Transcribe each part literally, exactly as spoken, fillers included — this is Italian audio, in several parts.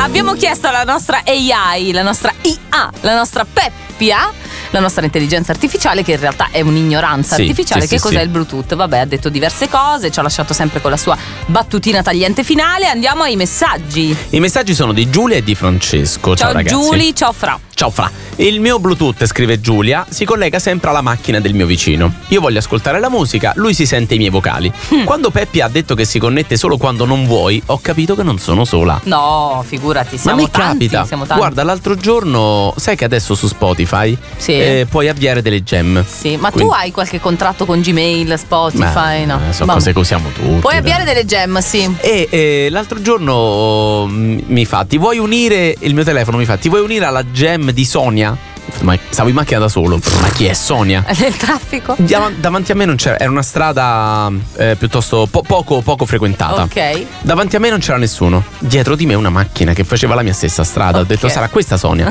Abbiamo chiesto alla nostra A I, la nostra I A, la nostra Peppia, la nostra intelligenza artificiale, che in realtà è un'ignoranza sì, artificiale, sì, che sì, cos'è sì. il Bluetooth. Vabbè, ha detto diverse cose, ci ha lasciato sempre con la sua battutina tagliente finale. Andiamo ai messaggi. I messaggi sono di Giulia e di Francesco. Ciao, Ciao ragazzi. Giuli, ciao Fra. Ciao Fra. Il mio Bluetooth, scrive Giulia, si collega sempre alla macchina del mio vicino. Io voglio ascoltare la musica, lui si sente i miei vocali. Mm. Quando Peppi ha detto che si connette solo quando non vuoi, ho capito che non sono sola. No, figurati, siamo Ma mi tanti, capita. siamo tanti. Guarda, l'altro giorno, sai che adesso su Spotify Sì. eh, puoi avviare delle gem. Sì, ma Quindi- tu hai qualche contratto con Gmail, Spotify? Ma, No. eh, sono Vabbè. cose che usiamo tutti. Puoi dai. avviare delle gem, sì. E eh, l'altro giorno mm, mi fa: ti vuoi unire? Il mio telefono mi fa: ti vuoi unire alla gem di Sonia? Ma stavo in macchina da solo. Ma chi è Sonia? Nel traffico? Dav- davanti a me non c'era, era una strada eh, piuttosto po- poco, poco frequentata. Ok. Davanti a me non c'era nessuno. Dietro di me una macchina che faceva la mia stessa strada. Ho Ok. detto: sarà questa Sonia.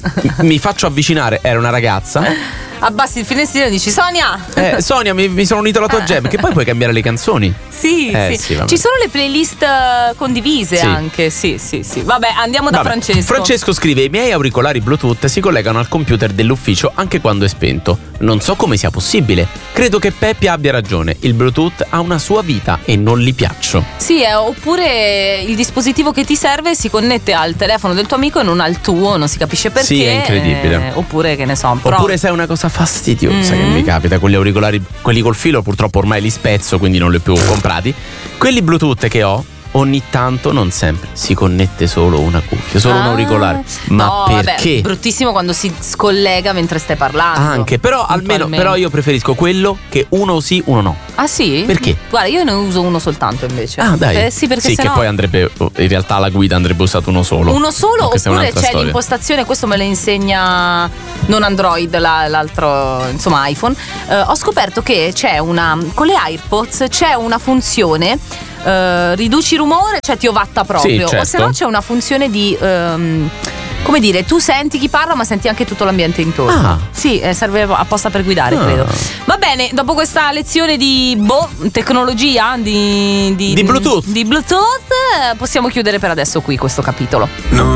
Mi faccio avvicinare, era una ragazza. Abbassi il finestrino e dici: Sonia! Eh, Sonia, mi, mi sono unito alla tua gem. Che poi puoi cambiare le canzoni. Sì, Eh, sì. sì, vabbè. Ci sono le playlist eh, condivise Sì. anche. Sì, sì, sì. Vabbè, andiamo da Vabbè, Francesco. Francesco scrive: i miei auricolari Bluetooth si collegano al computer dell'ufficio anche quando è spento. Non so come sia possibile. Credo che Peppi abbia ragione. Il Bluetooth ha una sua vita e non gli piaccio. Sì, eh, oppure il dispositivo che ti serve si connette al telefono del tuo amico e non al tuo, non si capisce perché. Sì, è incredibile. eh, oppure, che ne so, però- Oppure sai una cosa fastidiosa Mm. che mi capita con gli auricolari, quelli col filo purtroppo ormai li spezzo, quindi non li ho più comprati. Quelli Bluetooth che ho, ogni tanto, non sempre, si connette solo una cuffia, solo un Ah. auricolare. Ma No, perché? Vabbè, bruttissimo quando si scollega mentre stai parlando. Anche, però almeno Puntualmente. però io preferisco quello che uno sì, uno no. Ah sì? Perché? Guarda, io ne uso uno soltanto invece. Ah, dai. Eh, sì, perché sì, sennò che poi andrebbe, in realtà la guida andrebbe usato uno solo. uno solo, Ma questa è oppure un'altra c'è storia. l'impostazione, questo me lo insegna non Android, la- l'altro, insomma iPhone. Eh, ho scoperto che c'è una, con le AirPods c'è una funzione, eh, riduci rumore, cioè ti ovatta proprio. Sì, O se no certo. c'è una funzione di ehm, come dire, tu senti chi parla ma senti anche tutto l'ambiente intorno. Ah. Sì, eh, serve apposta per guidare, Ah. credo. Va bene, dopo questa lezione di boh, tecnologia, di, Di Bluetooth. di Bluetooth, eh, possiamo chiudere per adesso qui questo capitolo.